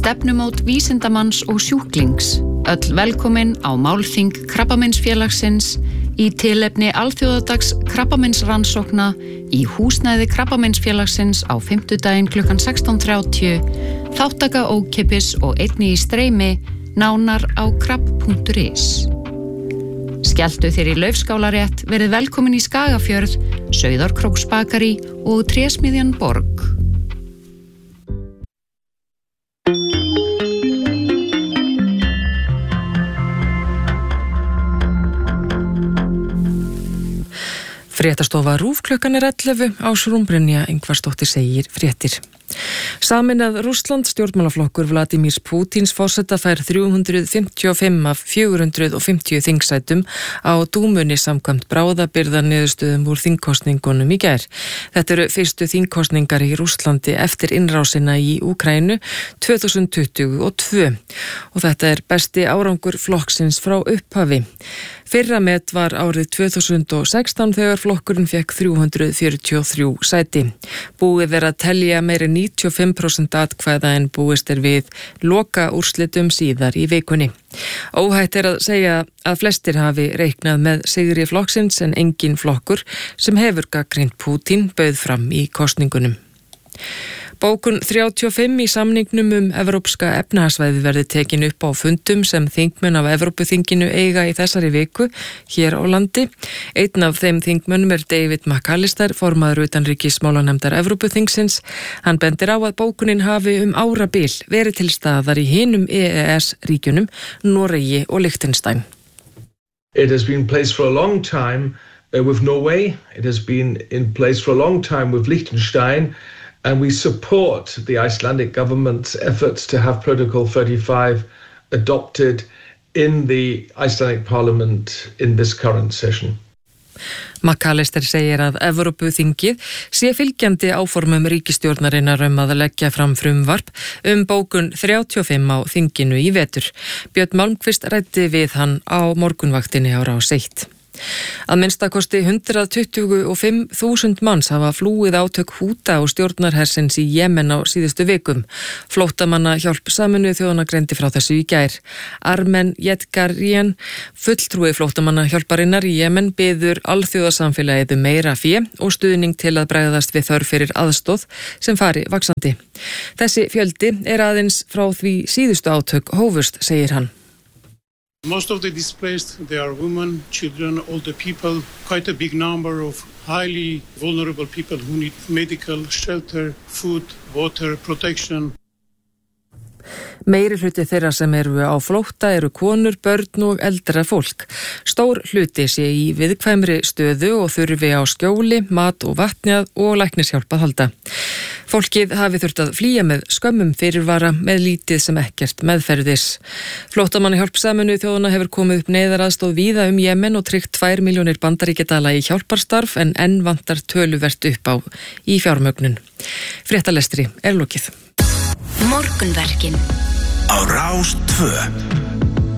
stefnumót vísindamanns og sjúklings. Öll velkomin á málþing Krabbameinsfélagsins í tilefni alþjóðadags krabbameinsrannsókna í húsnæði Krabbameinsfélagsins á fimmtudaginn klukkan 16:30, þáttaka ókeypis og einnig í streymi, nánar á krabb.is. Skelltu þér í Laufskálarétt, verið velkomin í Skagafjörð, Sauðárkróksbakari og Trésmiðjan Borg. Fréttastofa RÚV klukkan 11 á Brynja Ingvarsdóttir segir fréttir. Sameinað Rússland stjórnmálaflokkur Vladimírs Pútíns forseta fær 355 af 450 þingsætum á dúmunni samkvæmt bráðabirgðaniðurstöðum úr þingkosningunum í gær. Þetta eru fyrstu þingkosningar í Rússlandi eftir innrásina í Úkraínu 2022 og þetta er besti árangur flokksins frá upphafi. Fyrra met var árið 2016 þegar flokkurinn fekk 343 sæti. Búið er að telja meira 95% atkvæða en búist er við loka úrslitum síðar í vikunni. Óhætt er að segja að flestir hafi reiknað með sigri flokksins en engin flokkur sem hefur gagnrýnt Pútín bauð fram í kosningunum. Bókun 35 í samningnum Evrópska efnahagsvæðið verði tekin upp á fundum sem þingmenn af Evrópuþinginu eiga í þessari viku hér á landi. Einn af þeim þingmönnum er David McAllister, formaður utanríkismálanefndar Evrópuþingsins. Hann bendir á að bókunin hafi árabil verið til staðar í hinum EES-ríkjunum, Noregi og Liechtenstein. It has been in place for a long time with Norway. It has been in place for a long time with Liechtenstein. And we support the Icelandic government's efforts to have Protocol 35 adopted in the Icelandic Parliament in this current session. McAllister segir að Evrópuþingið sé fylgjandi áformum ríkisstjórnarinnar að leggja fram frumvarp bókun 35 á þinginu í vetur. Björn Malmqvist ræddi við hann á morgunvaktinni á Rás 1. Að minnstakosti 125.000 manns hafa flúið átök Húta og stjórnarhersins í Jemen á síðustu vikum. Flóttamanna hjálp Sameinuðu þjóðanna greindi frá þessu í gær. Armen Yetgaryan, fulltrúi flóttamanna hjálparinnar í Jemen, biður alþjóðasamfélagið meira fé og stuðning til að bregðast við þörf fyrir aðstoð sem fari vaxandi. Þessi fjöldi er aðeins frá því síðustu átök hófust, segir hann. Most of the displaced, they are women, children, older people, quite a big number of highly vulnerable people who need medical, shelter, food, water, protection. Meiri hluti þeirra sem eru á flótta eru konur, börn og eldra fólk. Stór hluti sé í viðkvæmri stöðu og þurfi á skjóli, mat og vatnið og læknishjálp að halda. Fólkið hafi þurft að flýja með skömmum fyrirvara með lítið sem ekkert meðferðis. Flóttamannahjálp Sameinuðu þjóðanna hefur komið upp neyðaraðstoð víða Jemen og tryggt 2 milljónir bandaríkjadala í hjálparstarf en enn vantar töluvert upp á í fjármögnun. Fréttalestri er lokið. Morgunverkin á Rás 2.